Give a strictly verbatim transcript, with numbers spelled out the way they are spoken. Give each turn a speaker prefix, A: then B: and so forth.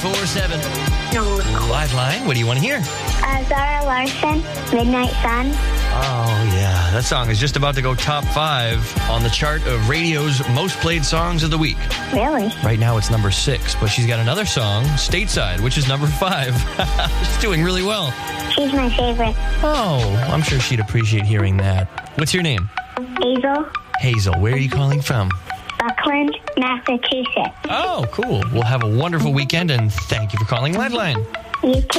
A: four seven.
B: No.
A: Liveline, what do you want to hear?
B: Uh, Zara Larson, Midnight Sun.
A: Oh, yeah. That song is just about to go top five on the chart of radio's most played songs of the week.
B: Really?
A: Right now it's number six, but she's got another song, Stateside, which is number five. She's doing really well.
B: She's my favorite.
A: Oh, I'm sure she'd appreciate hearing that. What's your name?
B: Hazel,
A: Hazel. Where are you calling from?
B: Buckland, Massachusetts.
A: Oh, cool. We'll have a wonderful weekend, and thank you for calling Liveline.
B: You too.